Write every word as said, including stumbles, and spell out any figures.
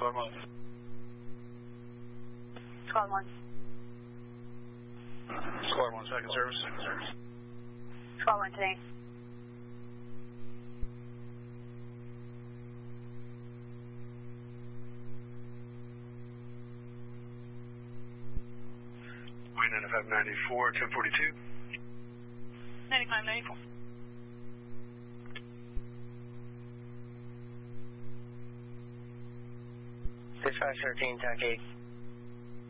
Squad one. Squad one. Squad one, second service. Second service. Squad one today. ninety-five ninety-four, ten forty-two. ninety-five ninety-four. six five thirteen, T A C eight.